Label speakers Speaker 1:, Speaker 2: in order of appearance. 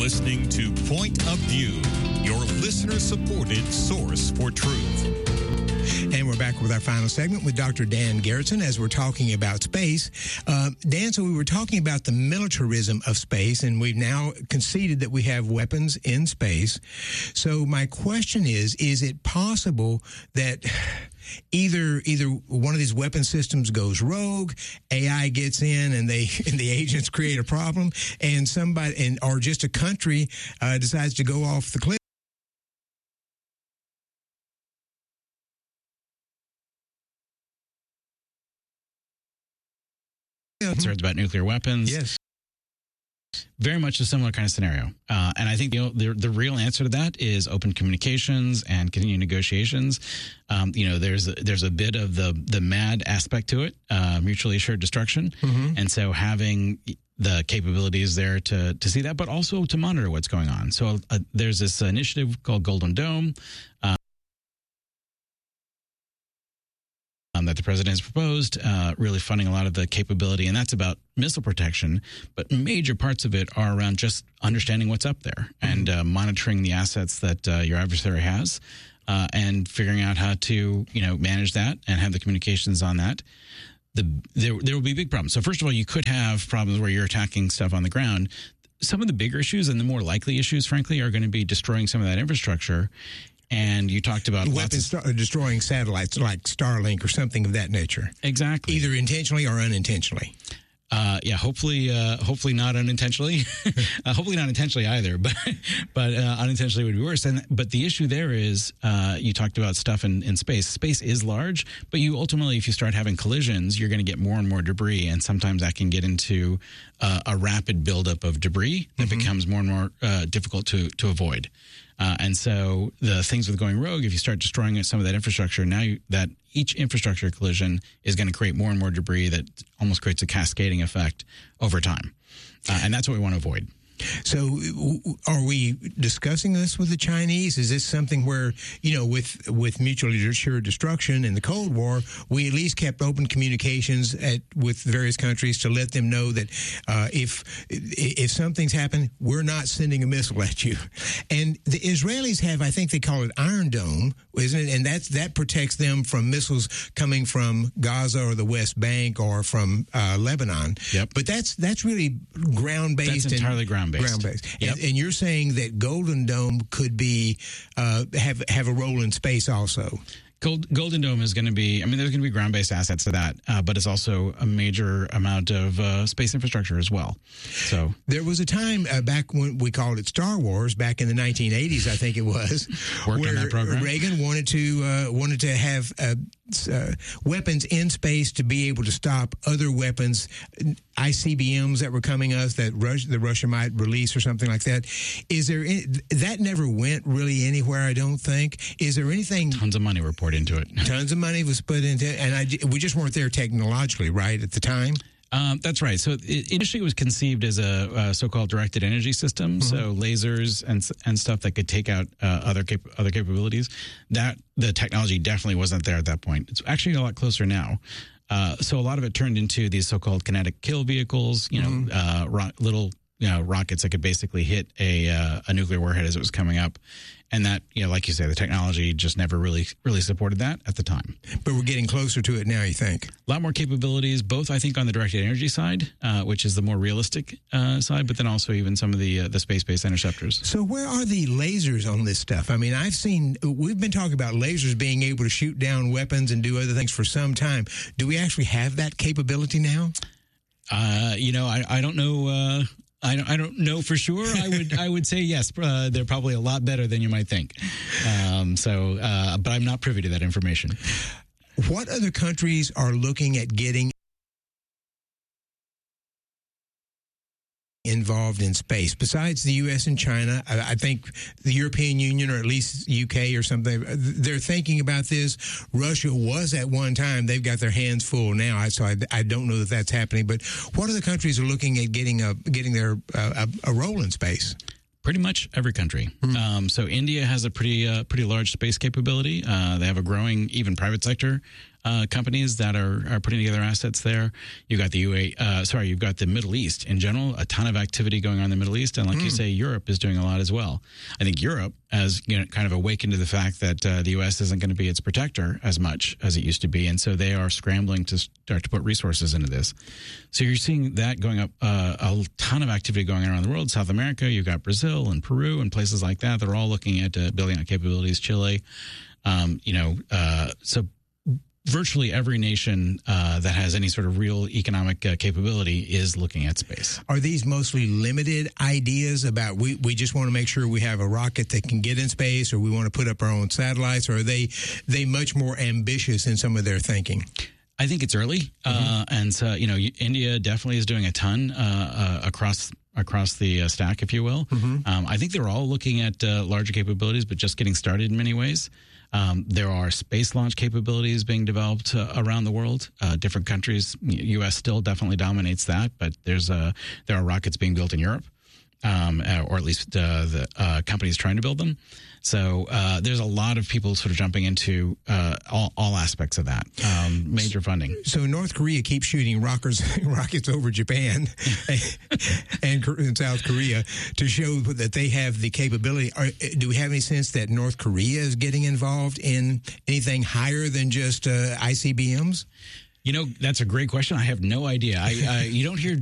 Speaker 1: listening to Point of View, your listener-supported source for truth.
Speaker 2: And we're back with our final segment with Dr. Dan Garretson as we're talking about space. Dan, so we were talking about the militarism of space, and we've now conceded that we have weapons in space. So my question is it possible that either one of these weapon systems goes rogue, AI gets in, and the agents create a problem, and or just a country decides to go off the cliff?
Speaker 3: Concerns about nuclear weapons.
Speaker 2: Yes.
Speaker 3: Very much a similar kind of scenario. And I think the real answer to that is open communications and continued negotiations. There's a bit of the MAD aspect to it, mutually assured destruction. Mm-hmm. And so having the capabilities there to see that, but also to monitor what's going on. So there's this initiative called Golden Dome, that the president has proposed, really funding a lot of the capability, and that's about missile protection. But major parts of it are around just understanding what's up there and monitoring the assets that your adversary has, and figuring out how to manage that and have the communications on that. There will be big problems. So first of all, you could have problems where you're attacking stuff on the ground. Some of the bigger issues and the more likely issues, frankly, are going to be destroying some of that infrastructure. And you talked about
Speaker 2: weapons destroying satellites like Starlink or something of that nature.
Speaker 3: Exactly.
Speaker 2: Either intentionally or unintentionally.
Speaker 3: Hopefully not unintentionally. Hopefully not intentionally either, but unintentionally would be worse. But the issue there is, you talked about stuff in space. Space is large, but you ultimately, if you start having collisions, you're going to get more and more debris, and sometimes that can get into a rapid buildup of debris that becomes more and more difficult to avoid. And so the things with going rogue, if you start destroying some of that infrastructure, that each infrastructure collision is going to create more and more debris that almost creates a cascading effect over time. And that's what we want to avoid.
Speaker 2: So are we discussing this with the Chinese? Is this something where, with mutually assured destruction in the Cold War, we at least kept open communications with various countries to let them know that if something's happened, we're not sending a missile at you. And the Israelis have, I think they call it Iron Dome, isn't it? And that protects them from missiles coming from Gaza or the West Bank or from Lebanon.
Speaker 3: Yep.
Speaker 2: But that's really ground-based.
Speaker 3: That's entirely ground-based.
Speaker 2: Yep. And you're saying that Golden Dome could be have a role in space also.
Speaker 3: Golden Dome is going to be, there's going to be ground-based assets to that, but it's also a major amount of space infrastructure as well. So
Speaker 2: there was a time back when we called it Star Wars, back in the 1980s, I think it was,
Speaker 3: where
Speaker 2: that program. Reagan wanted to have weapons in space to be able to stop other weapons, ICBMs that were coming us that Russia might release or something like that. That never went really anywhere, I don't think. Is there anything?
Speaker 3: Tons of money were poured into it.
Speaker 2: Tons of money was put into it, and we just weren't there technologically, right, at the time?
Speaker 3: That's right. So initially it was conceived as a so-called directed energy system, so lasers and stuff that could take out other capabilities. That the technology definitely wasn't there at that point. It's actually a lot closer now. So a lot of it turned into these so-called kinetic kill vehicles, little rockets that could basically hit a nuclear warhead as it was coming up. And that, like you say, the technology just never really supported that at the time.
Speaker 2: But we're getting closer to it now, you think?
Speaker 3: A lot more capabilities, both, I think, on the directed energy side, which is the more realistic side, but then also even some of the space-based interceptors.
Speaker 2: So where are the lasers on this stuff? We've been talking about lasers being able to shoot down weapons and do other things for some time. Do we actually have that capability now?
Speaker 3: I don't know. I don't know for sure. I would say yes. They're probably a lot better than you might think. But I'm not privy to that information.
Speaker 2: What other countries are looking at getting involved in space besides the U.S. and China? I think the European Union, or at least UK or something, they're thinking about this. Russia was at one time. They've got their hands full now, so I don't know that that's happening. But what other countries are looking at getting their a role in space?
Speaker 3: Pretty much every country. So India has a pretty large space capability. They have a growing, even private sector companies that are putting together assets there. You've got you've got the Middle East in general, a ton of activity going on in the Middle East. And like you say, Europe is doing a lot as well. I think Europe has kind of awakened to the fact that the U.S. isn't going to be its protector as much as it used to be. And so they are scrambling to start to put resources into this. So you're seeing that going up, a ton of activity going on around the world. South America, you've got Brazil and Peru and places like that. They're all looking at building out capabilities. Chile, so virtually every nation that has any sort of real economic capability is looking at space.
Speaker 2: Are these mostly limited ideas about we just want to make sure we have a rocket that can get in space, or we want to put up our own satellites, or are they much more ambitious in some of their thinking?
Speaker 3: I think it's early, and so India definitely is doing a ton across the stack, if you will. I think they're all looking at larger capabilities, but just getting started in many ways. There are space launch capabilities being developed around the world. Different countries, U.S. still definitely dominates that, but there are rockets being built in Europe, or at least the companies trying to build them. So there's a lot of people sort of jumping into all aspects of that, major funding. So
Speaker 2: North Korea keeps shooting rockets over Japan and South Korea to show that they have the capability. Do we have any sense that North Korea is getting involved in anything higher than just ICBMs?
Speaker 3: That's a great question. I have no idea. You don't hear